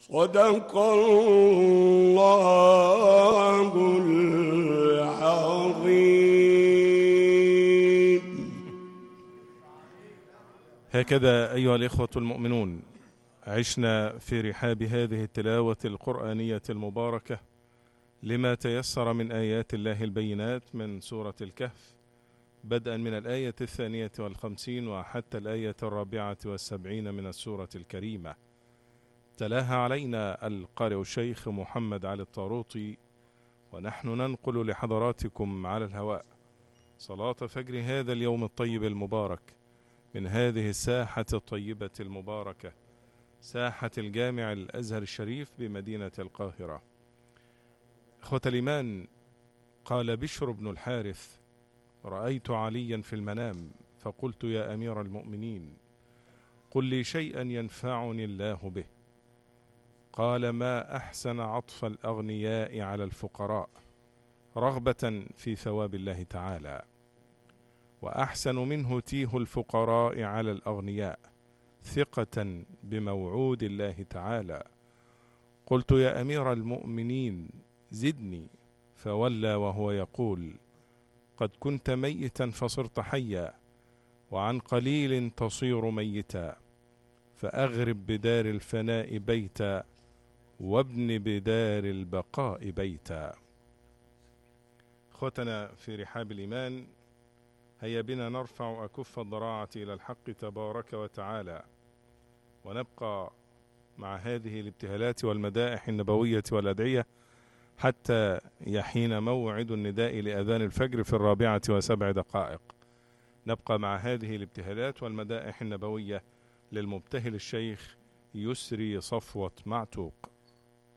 صدق الله العظيم. هكذا أيها الإخوة المؤمنون عشنا في رحاب هذه التلاوة القرآنية المباركة لما تيسر من آيات الله البينات من سورة الكهف، بدءا من الآية 52 وحتى الآية 74 من السورة الكريمة. تلاها علينا القارئ الشيخ محمد علي الطاروطي، ونحن ننقل لحضراتكم على الهواء صلاة فجر هذا اليوم الطيب المبارك من هذه الساحة الطيبة المباركة، ساحة الجامع الأزهر الشريف بمدينة القاهرة. إخوة الإيمان، قال بشر بن الحارث: رأيت عليا في المنام فقلت يا أمير المؤمنين قل لي شيئا ينفعني الله به. قال: ما أحسن عطف الأغنياء على الفقراء رغبة في ثواب الله تعالى، وأحسن منه تيه الفقراء على الأغنياء ثقة بموعود الله تعالى. قلت يا أمير المؤمنين زدني، فولى وهو يقول: قد كنت ميتا فصرت حيا، وعن قليل تصير ميتا، فأغرب بدار الفناء بيتا، وابن بدار البقاء بيتا. اخوتنا في رحاب الإيمان، هيا بنا نرفع أكف الضراعة إلى الحق تبارك وتعالى، ونبقى مع هذه الابتهالات والمدائح النبوية والأدعية حتى يحين موعد النداء لأذان الفجر في 4:07. نبقى مع هذه الابتهالات والمدائح النبوية للمبتهل الشيخ يسري صفوة معتوق.